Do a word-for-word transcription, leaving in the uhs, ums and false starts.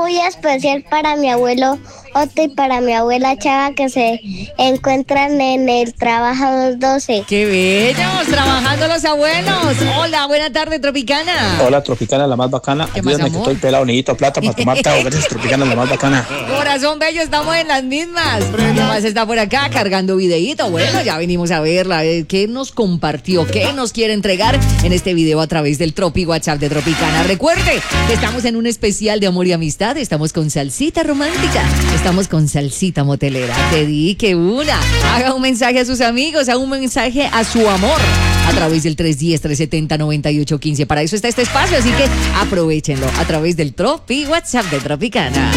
muy especial para mi abuelo Otto y para mi abuela Chava, que se encuentran en el Trabajador doce. ¡Qué bellos! Trabajando los abuelos. Hola, buena tarde, Tropicana. Hola, Tropicana, la más bacana. ¿Qué más, Ayúdame que amor? estoy pelado, necesito plata para tomar trago. Gracias, Tropicana, la más bacana. Corazón bello, estamos en las mismas. Además está por acá cargando videíto. Bueno, ya venimos a verla. eh, ¿Qué nos compartió? ¿Qué nos quiere entregar en este video a través del Tropi WhatsApp de Tropicana? Recuerde que estamos en un especial de amor y amistad. Estamos con salsita romántica. Estamos con salsita motelera. Te di que una. Haga un mensaje a sus amigos, haga un mensaje a su amor a través del tres uno cero, tres siete cero, nueve ocho uno cinco. Para eso está este espacio, así que aprovechenlo a través del Tropi WhatsApp de Tropicana.